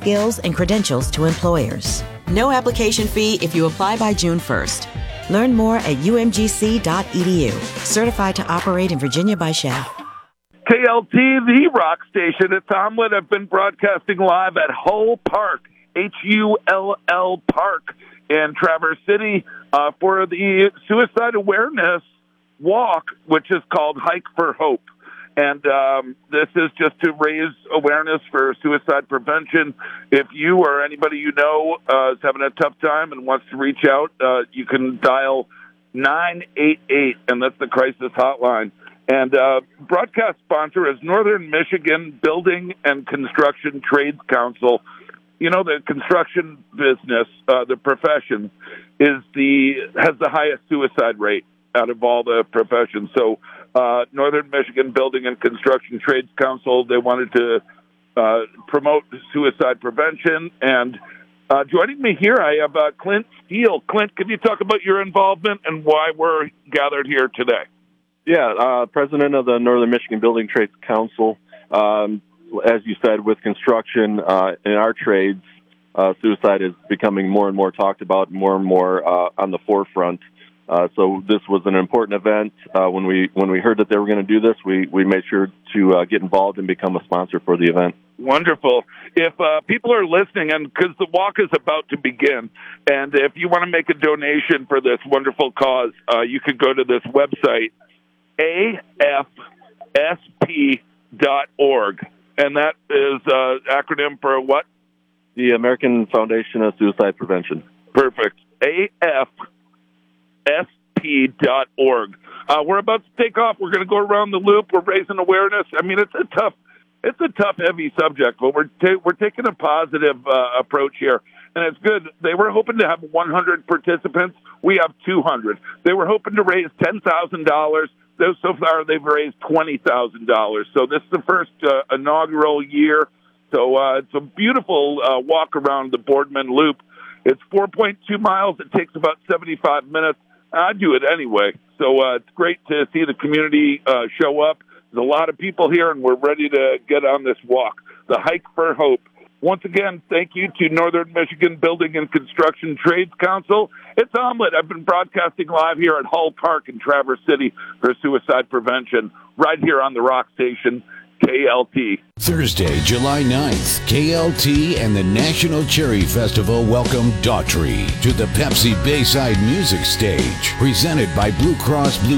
skills and credentials to employers. No application fee if you apply by June 1st. Learn more at umgc.edu. Certified to operate in Virginia by Shell. KLT, the rock station. It's Omelet. I've been broadcasting live at Hull Park, Hull Park in Traverse City for the Suicide Awareness Walk, which is called Hike for Hope. And this is just to raise awareness for suicide prevention. If you or anybody you know is having a tough time and wants to reach out, you can dial 988, and that's the crisis hotline. And broadcast sponsor is Northern Michigan Building and Construction Trades Council. You know, the construction business, the profession, has the highest suicide rate out of all the professions. So Northern Michigan Building and Construction Trades Council, they wanted to promote suicide prevention. And joining me here, I have Clint Steele. Clint, can you talk about your involvement and why we're gathered here today? Yeah, president of the Northern Michigan Building Trades Council. As you said, with construction in our trades, suicide is becoming more and more talked about, more and more on the forefront. So this was an important event. When we heard that they were going to do this, we made sure to get involved and become a sponsor for the event. Wonderful. If people are listening, and because the walk is about to begin, and if you want to make a donation for this wonderful cause, you could go to this website, afsp.org, and that is acronym for what? The American Foundation of Suicide Prevention. Perfect. AFSP.org. We're about to take off. We're going to go around the loop. We're raising awareness. I mean, it's a tough, heavy subject, but we're taking a positive approach here, and it's good. They were hoping to have 100 participants. We have 200. They were hoping to raise $10,000. So far, they've raised $20,000. So this is the first inaugural year. So it's a beautiful walk around the Boardman Loop. It's 4.2 miles. It takes about 75 minutes. I do it anyway. So it's great to see the community show up. There's a lot of people here, and we're ready to get on this walk. The Hike for Hope. Once again, thank you to Northern Michigan Building and Construction Trades Council. It's Omelet. I've been broadcasting live here at Hull Park in Traverse City for suicide prevention, right here on the rock station, KLT. Thursday, July 9th, KLT and the National Cherry Festival welcome Daughtry to the Pepsi Bayside Music Stage, presented by Blue Cross Blue